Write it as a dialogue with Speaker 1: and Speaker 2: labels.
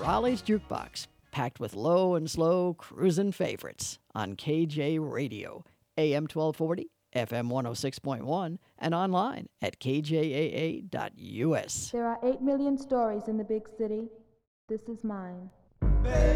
Speaker 1: Raleigh's Jukebox, packed with low and slow cruisin' favorites on KJ Radio, AM 1240, FM 106.1, and online at kjaa.us.
Speaker 2: There are 8 million stories in the big city. This is mine.